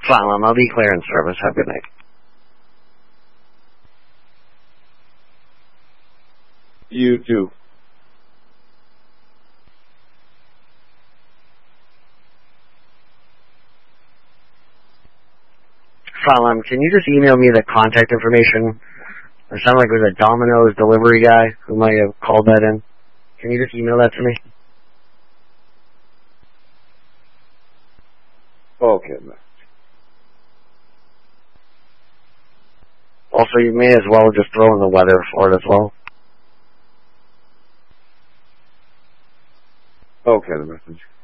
Fine, I'll be clearance service. Have a good night. You too. Fine, can you just email me the contact information? It sounded like it was a Domino's delivery guy who might have called that in. Can you just email that to me? Okay, man. Also, you may as well just throw in the weather for it as well. Okay, the message.